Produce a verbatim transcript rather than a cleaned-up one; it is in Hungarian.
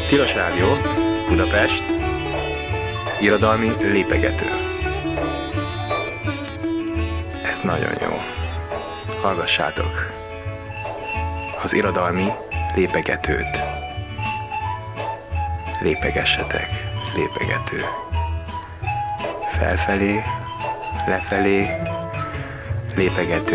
Tilos Rádió, Budapest, irodalmi lépegető. Ez nagyon jó. Hallgassátok az irodalmi lépegetőt. Lépegessetek, lépegető. Felfelé, lefelé, lépegető.